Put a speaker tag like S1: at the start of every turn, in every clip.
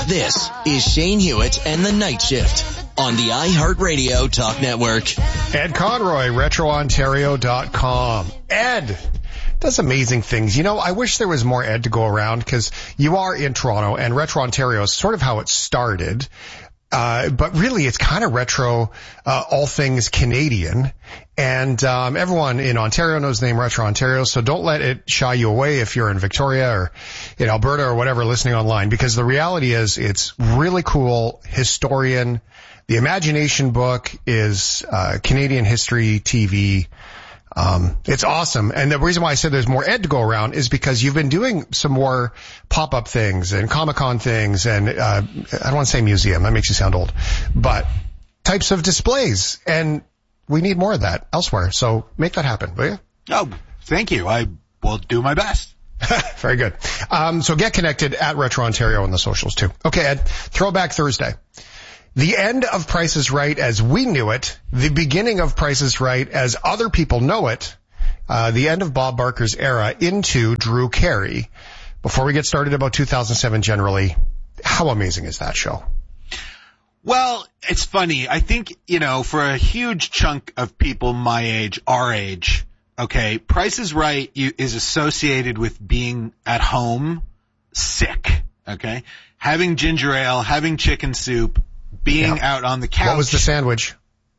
S1: This is Shane Hewitt and the Night Shift on the iHeartRadio Talk Network.
S2: Ed Conroy, RetroOntario.com. Ed does amazing things. You know, I wish there was more Ed to go around because you are in Toronto and Retro Ontario is sort of how it started. But really it's kind of retro, all things Canadian. And, everyone in Ontario knows the name Retro Ontario. So don't let it shy you away if you're in Victoria or in Alberta or whatever listening online, because the reality is it's really cool. Historian. The Imagination book is, Canadian history TV. It's awesome. And the reason why I said there's more Ed to go around is because you've been doing some more pop-up things and Comic-Con things and, I don't want to say museum. That makes you sound old, but types of displays. And we need more of that elsewhere. So make that happen, will you?
S3: Oh, thank you. I will do my best.
S2: Very good. So get connected at Retro Ontario on the socials too. Okay, Ed, Throwback Thursday. The end of Price is Right as we knew it, the beginning of Price is Right as other people know it, the end of Bob Barker's era into Drew Carey. Before we get started about 2007 generally, how amazing is that show?
S3: Well, it's funny. I think, you know, for a huge chunk of people my age, our age, okay, Price is Right is associated with being at home sick, okay? Having ginger ale, having chicken soup, being out on the couch.
S2: What was the sandwich?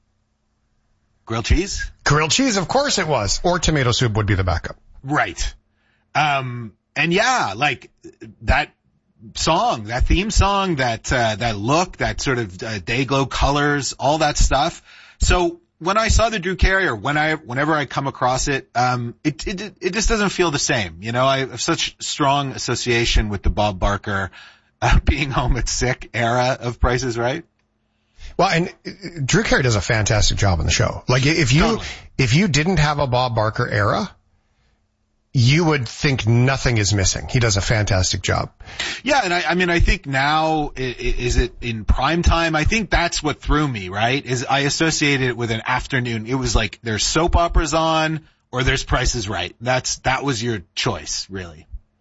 S3: Grilled cheese?
S2: Grilled cheese, of course it was. Or tomato soup would be the backup.
S3: Right. And yeah, like that song, that theme song, that look, that sort of day-glow colors, all that stuff. So when I saw the Drew Carey, or whenever I come across it, it just doesn't feel the same. You know, I have such strong association with the Bob Barker being home at sick era of Price is Right.
S2: Well, and Drew Carey does a fantastic job on the show. Like if you didn't have a Bob Barker era, you would think nothing is missing. He does a fantastic job.
S3: Yeah, and I mean, I think now, is it in prime time? I think that's what threw me, right? Is I associated it with an afternoon. It was like there's soap operas on or there's Price is Right. That was your choice, really.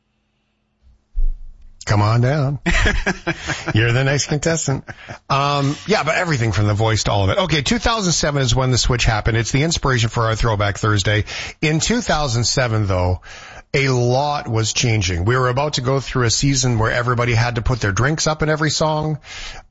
S2: Come on down. You're the next contestant. Yeah, but everything from the voice to all of it. Okay, 2007 is when the switch happened. It's the inspiration for our Throwback Thursday. In 2007, though, a lot was changing. We were about to go through a season where everybody had to put their drinks up in every song.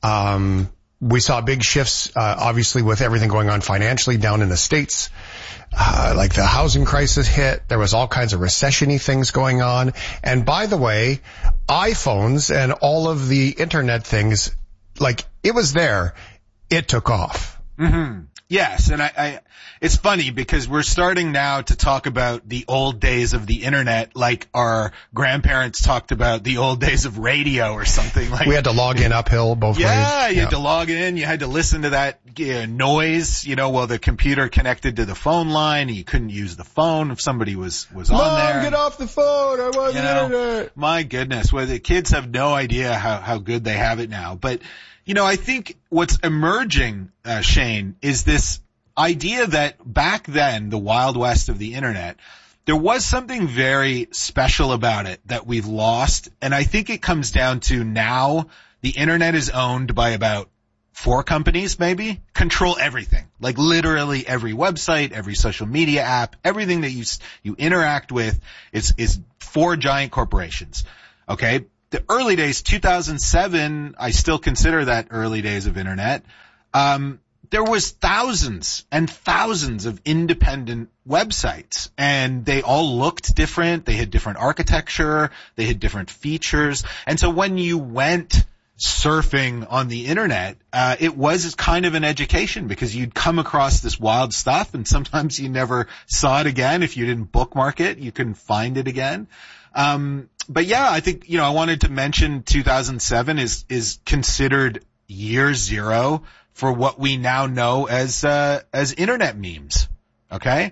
S2: We saw big shifts, obviously, with everything going on financially down in the States. Like the housing crisis hit. There was all kinds of recession-y things going on. And by the way, iPhones and all of the internet things, like it was there. It took off.
S3: Mm-hmm. Yes. And it's funny because we're starting now to talk about the old days of the internet like our grandparents talked about the old days of radio or something. Like
S2: we had to log in uphill both ways.
S3: Yeah, you had to log in. You had to listen to that noise, while the computer connected to the phone line. And you couldn't use the phone if somebody was on there.
S2: Mom, get off the phone. I want the internet.
S3: My goodness. Well, the kids have no idea how good they have it now. But I think what's emerging, Shane, is this idea that back then, the Wild West of the internet, there was something very special about it that we've lost. And I think it comes down to now the internet is owned by about 4 companies, maybe, control everything. Like literally every website, every social media app, everything that you interact with is 4 giant corporations. Okay? The early days, 2007, I still consider that early days of internet. There was thousands and thousands of independent websites, and they all looked different. They had different architecture. They had different features. And so when you went surfing on the internet, it was kind of an education because you'd come across this wild stuff, and sometimes you never saw it again. If you didn't bookmark it, you couldn't find it again. But yeah, I think, I wanted to mention 2007 is considered year zero for what we now know as internet memes. Okay?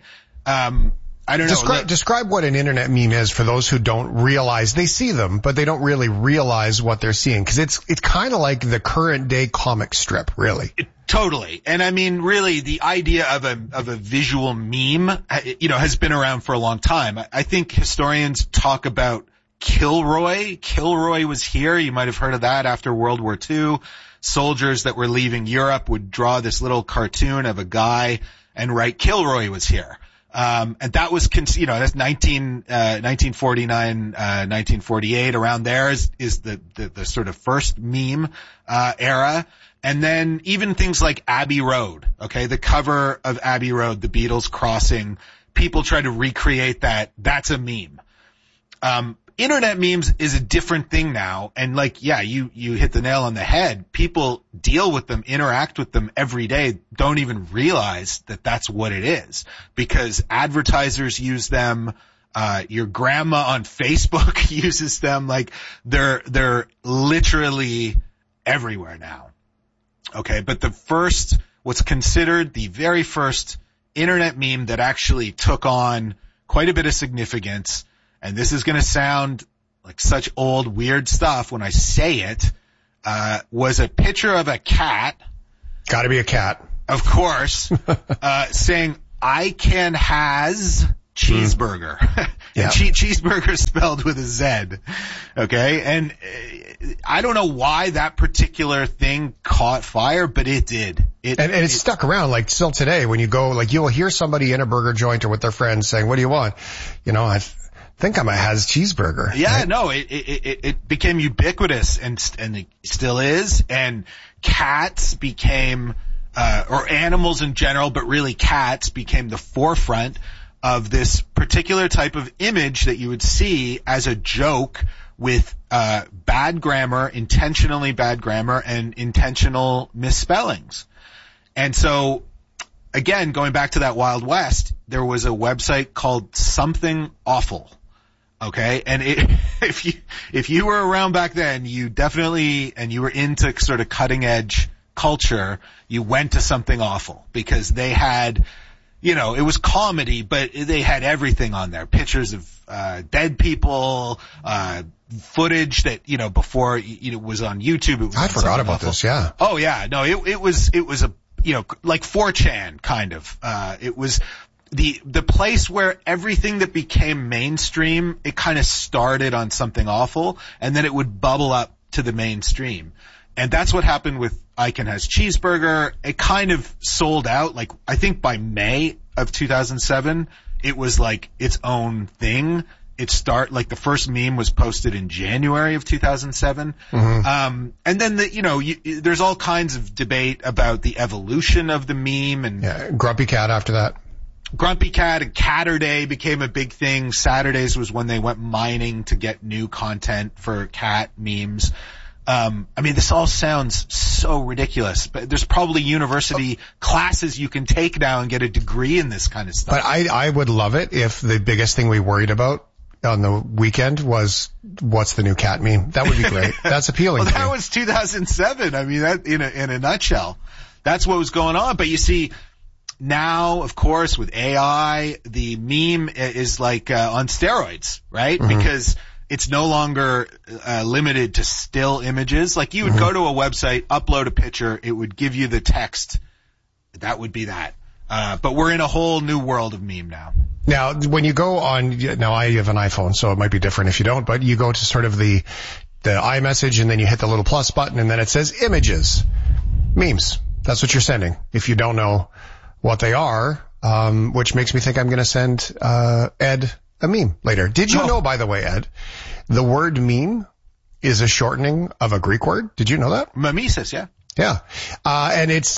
S3: I don't know.
S2: Describe what an internet meme is for those who don't realize. They see them, but they don't really realize what they're seeing. Cause it's kind of like the current day comic strip, really.
S3: Totally. And I mean, really, the idea of a visual meme, has been around for a long time. I think historians talk about Kilroy. Kilroy was here. You might have heard of that after World War II. Soldiers that were leaving Europe would draw this little cartoon of a guy and write Kilroy was here. And that was, that's 1949, 1948, around there is the sort of first meme, era. And then even things like Abbey Road, okay, the cover of Abbey Road, the Beatles crossing, people try to recreate that. That's a meme. Internet memes is a different thing now. And you hit the nail on the head. People deal with them, interact with them every day, don't even realize that that's what it is, because advertisers use them. Your grandma on Facebook uses them. They're literally everywhere now. Okay. But what's considered the very first internet meme that actually took on quite a bit of significance, and this is going to sound like such old, weird stuff when I say it, was a picture of a cat.
S2: Gotta be a cat.
S3: Of course. Saying, I can has cheeseburger.
S2: Yeah.
S3: And cheeseburger spelled with a Z. Okay. And I don't know why that particular thing caught fire, but it did. It
S2: stuck around, still today when you go, you'll hear somebody in a burger joint or with their friends saying, what do you want? I think I'm a has cheeseburger.
S3: Yeah,
S2: right?
S3: no, it became ubiquitous and it still is. And cats became, or animals in general, but really cats became the forefront of this particular type of image that you would see as a joke with, bad grammar, intentionally bad grammar, and intentional misspellings. And so, again, going back to that Wild West, there was a website called Something Awful. Okay. And if you were around back then, you definitely, and you were into sort of cutting edge culture, you went to Something Awful because they had, it was comedy, but they had everything on there. Pictures of, dead people, footage that, before, it was on YouTube.
S2: I forgot about this. Yeah.
S3: Oh yeah. No, it was a, like 4chan kind of, it was, the place where everything that became mainstream, it kind of started on Something Awful, and then it would bubble up to the mainstream. And that's what happened with I Can Has Cheeseburger. It kind of sold out. I think by May of 2007, it was its own thing. The first meme was posted in January of 2007. Mm-hmm. And then there's all kinds of debate about the evolution of the meme and
S2: Grumpy Cat after that.
S3: Grumpy Cat and Catterday became a big thing. Saturdays was when they went mining to get new content for cat memes. This all sounds so ridiculous, but there's probably university classes you can take now and get a degree in this kind of stuff.
S2: But I would love it if the biggest thing we worried about on the weekend was what's the new cat meme. That would be great. That's appealing.
S3: Well, that was 2007. That in a nutshell, that's what was going on. But you see, now, of course, with AI, the meme is on steroids, right? Mm-hmm. Because it's no longer limited to still images. You would go to a website, upload a picture, it would give you the text. That would be that. But we're in a whole new world of meme now.
S2: Now, when you go on, now I have an iPhone, so it might be different if you don't, but you go to sort of the iMessage and then you hit the little plus button and then it says images, memes. That's what you're sending. If you don't know what they are, which makes me think I'm going to send Ed a meme later. Did you know, by the way, Ed, the word meme is a shortening of a Greek word? Did you know that?
S3: Mimesis, yeah.
S2: Yeah. And it's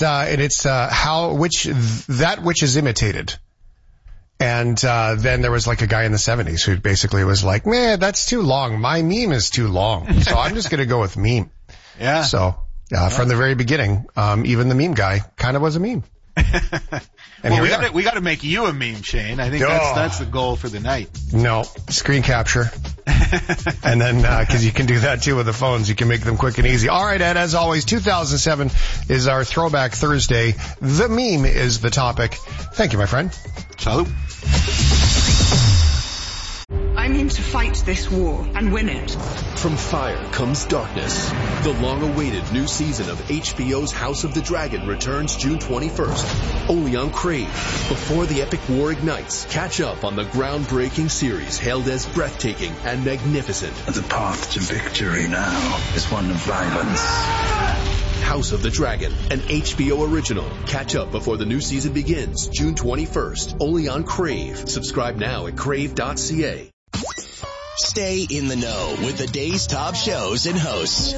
S2: that which is imitated. And then there was a guy in the 70s who basically was like, man, that's too long. My meme is too long. So I'm just going to go with meme.
S3: Yeah.
S2: So from the very beginning, even the meme guy kind of was a meme.
S3: Well, we got to make you a meme, Shane. I think that's the goal for the night.
S2: No, screen capture. And then, cause you can do that too with the phones. You can make them quick and easy. All right, Ed, as always, 2007 is our Throwback Thursday. The meme is the topic. Thank you, my friend.
S3: Salud.
S4: I'm in going to fight this war and win it.
S5: From fire comes darkness. The long-awaited new season of HBO's House of the Dragon returns June 21st, only on Crave. Before the epic war ignites, catch up on the groundbreaking series hailed as breathtaking and magnificent.
S6: The path to victory now is one of violence.
S5: House of the Dragon, an HBO original. Catch up before the new season begins, June 21st, only on Crave. Subscribe now at crave.ca.
S1: Stay in the know with the day's top shows and hosts.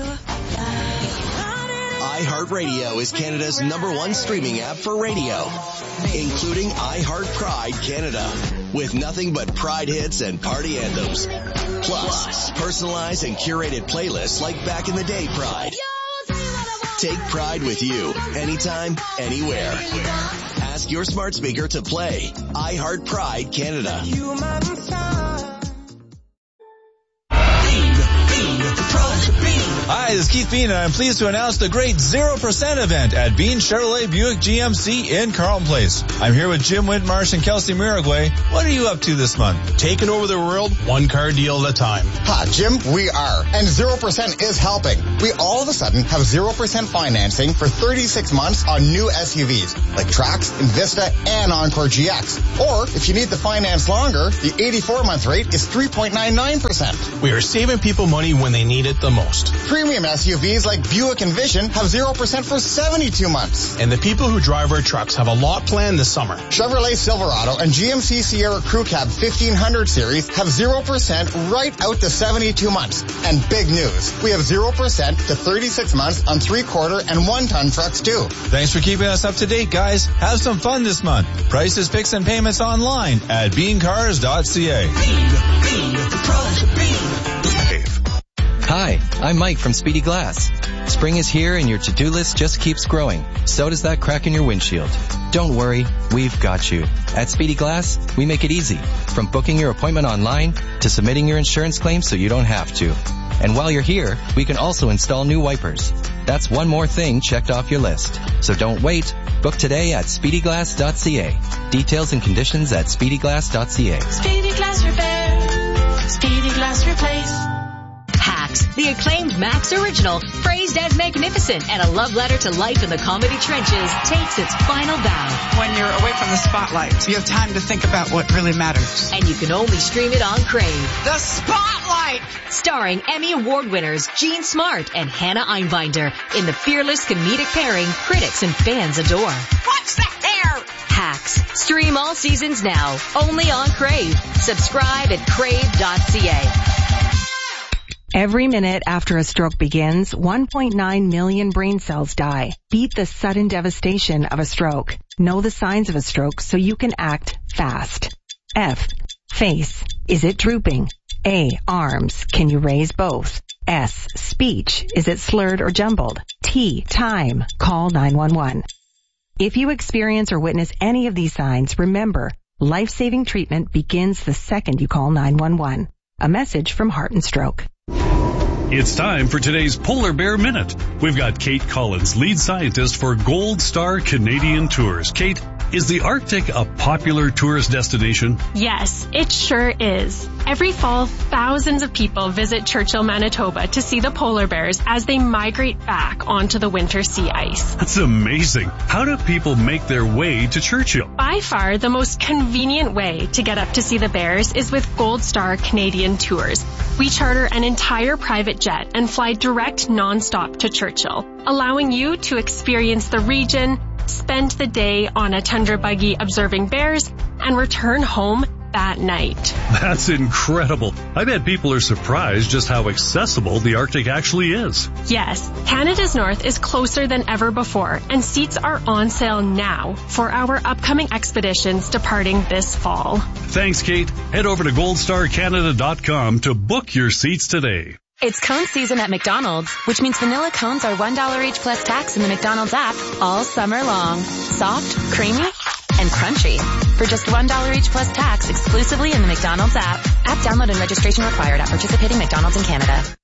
S1: iHeartRadio is Canada's #1 streaming app for radio, including iHeart Pride Canada, with nothing but Pride hits and party anthems. Plus, personalized and curated playlists like Back in the Day Pride. Take Pride with you, anytime, anywhere. Ask your smart speaker to play iHeart Pride Canada.
S7: Hi, this is Keith Bean, and I'm pleased to announce the great 0% event at Bean Chevrolet Buick GMC in Carlton Place. I'm here with Jim Whitmarsh and Kelsey Miragway. What are you up to this month?
S8: Taking over the world, one car deal at a time.
S9: Ha, Jim, we are. And 0% is helping. We all of a sudden have 0% financing for 36 months on new SUVs, like Trax, Invista, and Encore GX. Or, if you need the finance longer, the 84-month rate is 3.99%.
S8: We are saving people money when they need it the most.
S9: Premium SUVs like Buick Envision have 0% for 72 months.
S8: And the people who drive our trucks have a lot planned this summer.
S9: Chevrolet Silverado and GMC Sierra Crew Cab 1500 series have 0% right out to 72 months. And big news, we have 0% to 36 months on 3/4 and 1-ton trucks too.
S7: Thanks for keeping us up to date, guys. Have some fun this month. Prices, picks, and payments online at beancars.ca.
S10: Hi, I'm Mike from Speedy Glass. Spring is here and your to-do list just keeps growing. So does that crack in your windshield. Don't worry, we've got you. At Speedy Glass, we make it easy. From booking your appointment online to submitting your insurance claim so you don't have to. And while you're here, we can also install new wipers. That's one more thing checked off your list. So don't wait. Book today at speedyglass.ca. Details and conditions at speedyglass.ca.
S11: Speedy Glass Repair. Speedy Glass Replace.
S12: Hacks, the acclaimed Max original, praised as magnificent and a love letter to life in the comedy trenches, takes its final bow.
S13: When you're away from the spotlight, you have time to think about what really matters.
S12: And you can only stream it on Crave.
S13: The Spotlight!
S12: Starring Emmy Award winners Jean Smart and Hannah Einbinder in the fearless comedic pairing critics and fans adore.
S13: What's that there?
S12: Hacks. Stream all seasons now, only on Crave. Subscribe at crave.ca.
S14: Every minute after a stroke begins, 1.9 million brain cells die. Beat the sudden devastation of a stroke. Know the signs of a stroke so you can act fast. F. Face. Is it drooping? A. Arms. Can you raise both? S. Speech. Is it slurred or jumbled? T. Time. Call 911. If you experience or witness any of these signs, remember, life-saving treatment begins the second you call 911. A message from Heart and Stroke.
S15: It's time for today's Polar Bear Minute. We've got Kate Collins, lead scientist for Gold Star Canadian Tours. Kate, is the Arctic a popular tourist destination?
S16: Yes, it sure is. Every fall, thousands of people visit Churchill, Manitoba to see the polar bears as they migrate back onto the winter sea ice.
S15: That's amazing. How do people make their way to Churchill?
S16: By far, the most convenient way to get up to see the bears is with Gold Star Canadian Tours. We charter an entire private jet and fly direct nonstop to Churchill, allowing you to experience the region, spend the day on a tundra buggy observing bears, and return home that night.
S15: That's incredible. I bet people are surprised just how accessible the Arctic actually is.
S16: Yes, Canada's North is closer than ever before, and seats are on sale now for our upcoming expeditions departing this fall.
S15: Thanks, Kate. Head over to goldstarcanada.com to book your seats today.
S17: It's cone season at McDonald's, which means vanilla cones are $1 each plus tax in the McDonald's app all summer long. Soft, creamy, and crunchy. For just $1 each plus tax exclusively in the McDonald's app. App download and registration required at participating McDonald's in Canada.